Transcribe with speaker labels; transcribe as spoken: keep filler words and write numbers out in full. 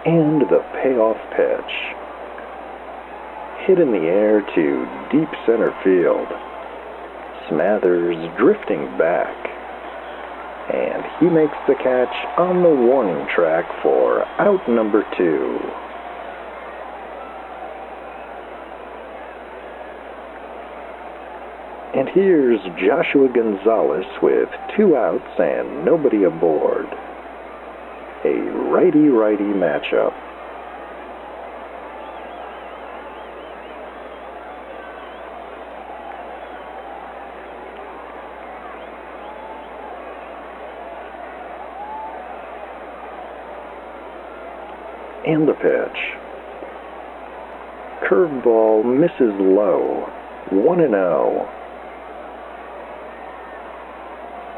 Speaker 1: And the payoff pitch. Hit in the air to deep center field. Smathers drifting back. And he makes the catch on the warning track for out number two. And here's Joshua Gonzalez with two outs and nobody aboard. A righty-righty matchup. And the pitch. Curveball misses low. one and oh.